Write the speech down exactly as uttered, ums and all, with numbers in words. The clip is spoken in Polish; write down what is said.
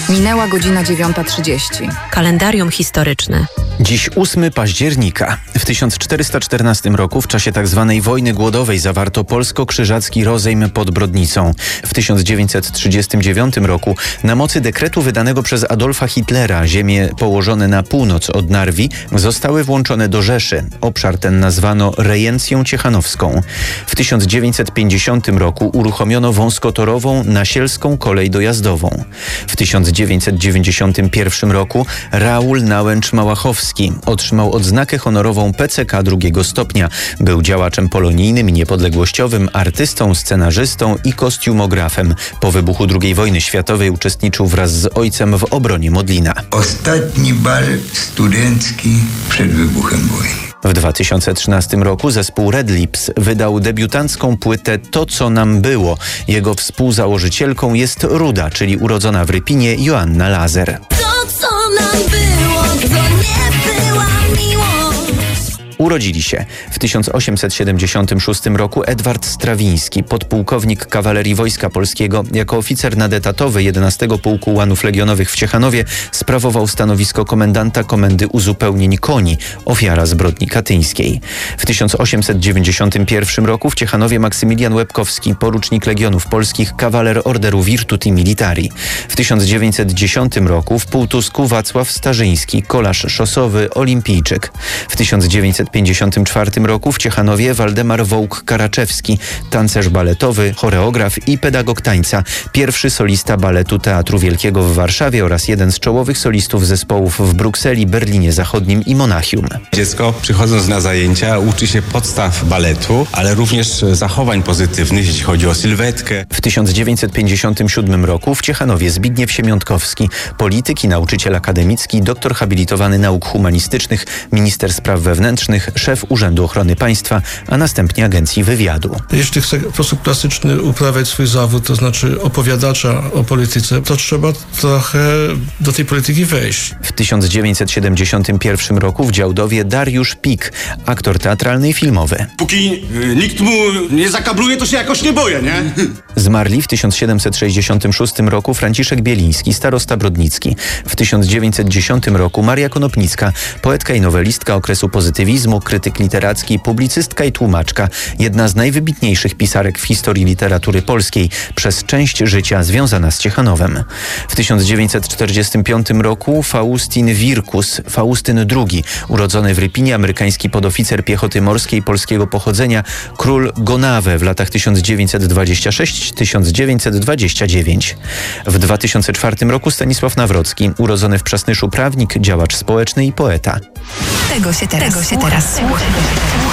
Minęła godzina dziewiąta trzydzieści. Kalendarium historyczne. Dziś ósmego października. W tysiąc czterysta czternastym roku w czasie tzw. wojny głodowej zawarto polsko-krzyżacki rozejm pod Brodnicą. W tysiąc dziewięćset trzydziestym dziewiątym roku na mocy dekretu wydanego przez Adolfa Hitlera ziemie położone na północ od Narwi zostały włączone do Rzeszy. Obszar ten nazwano Rejencją Ciechanowską. W tysiąc dziewięćset pięćdziesiątym roku uruchomiono wąskotorową nasielską kolej dojazdową. W tysiąc dziewięćset dziewięćdziesiątym pierwszym roku Raul Nałęcz-Małachowski otrzymał odznakę honorową P C K drugiego stopnia. Był działaczem polonijnym i niepodległościowym, artystą, scenarzystą i kostiumografem. Po wybuchu drugiej wojny światowej uczestniczył wraz z ojcem w obronie Modlina. Ostatni bal studencki przed wybuchem wojny. W dwa tysiące trzynastym roku zespół Red Lips wydał debiutancką płytę To, co nam było. Jego współzałożycielką jest Ruda, czyli urodzona w Rypinie Joanna Lazer. To, co nam było, to nie była miłość. Urodzili się w tysiąc osiemset siedemdziesiątym szóstym roku Edward Strawiński, podpułkownik kawalerii Wojska Polskiego. Jako oficer nadetatowy jedenastego Pułku Ułanów Legionowych w Ciechanowie sprawował stanowisko komendanta Komendy Uzupełnień Koni, ofiara zbrodni katyńskiej. W tysiąc osiemset dziewięćdziesiątym pierwszym roku w Ciechanowie Maksymilian Łebkowski, porucznik Legionów Polskich, kawaler Orderu Virtuti Militari. W tysiąc dziewięćset dziesiątym roku w Półtusku Wacław Starzyński, kolarz szosowy, olimpijczyk. W tysiąc dziewięćset pięćdziesiątym czwartym roku w Ciechanowie Waldemar Wołk-Karaczewski, tancerz baletowy, choreograf i pedagog tańca, pierwszy solista baletu Teatru Wielkiego w Warszawie oraz jeden z czołowych solistów zespołów w Brukseli, Berlinie Zachodnim i Monachium. Dziecko, przychodząc na zajęcia, uczy się podstaw baletu, ale również zachowań pozytywnych, jeśli chodzi o sylwetkę. W tysiąc dziewięćset pięćdziesiątym siódmym roku w Ciechanowie Zbigniew Siemiątkowski, polityk i nauczyciel akademicki, doktor habilitowany nauk humanistycznych, minister spraw wewnętrznych, szef Urzędu Ochrony Państwa, a następnie Agencji Wywiadu. Jeśli chce w sposób klasyczny uprawiać swój zawód, to znaczy opowiadacza o polityce, to trzeba trochę do tej polityki wejść. W tysiąc dziewięćset siedemdziesiątym pierwszym roku w Działdowie Dariusz Pik, aktor teatralny i filmowy. Póki y, nikt mu nie zakabluje, to się jakoś nie boję, nie? Zmarli w tysiąc siedemset sześćdziesiątym szóstym roku Franciszek Bieliński, starosta brodnicki. W tysiąc dziewięćset dziesiątym roku Maria Konopnicka, poetka i nowelistka okresu pozytywizmu, krytyk literacki, publicystka i tłumaczka. Jedna z najwybitniejszych pisarek w historii literatury polskiej, przez część życia związana z Ciechanowem. W tysiąc dziewięćset czterdziestym piątym roku Faustin Wirkus, Faustyn drugi, urodzony w Rypinie, amerykański podoficer piechoty morskiej polskiego pochodzenia, król Gonawe w latach tysiąc dziewięćset dwudziesty szósty do tysiąc dziewięćset dwudziestego dziewiątego. W dwa tysiące czwartym roku Stanisław Nawrocki, urodzony w Przasnyszu prawnik, działacz społeczny i poeta. Tego się teraz, Tego się teraz słucha.